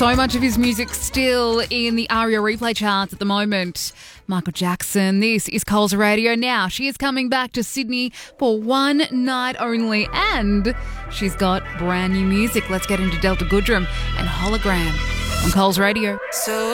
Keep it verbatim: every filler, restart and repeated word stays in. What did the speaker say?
So much of his music still in the ARIA replay charts at the moment. Michael Jackson, this is Coles Radio now. She is coming back to Sydney for one night only, and she's got brand new music. Let's get into Delta Goodrem and Hologram on Coles Radio. So